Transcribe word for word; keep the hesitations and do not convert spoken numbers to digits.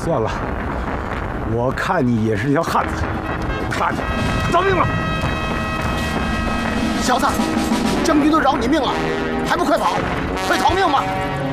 算了，我看你也是条汉子，我不杀你，饶命了！ 小子，郑军都饶你命了，还不快跑，快逃命吧！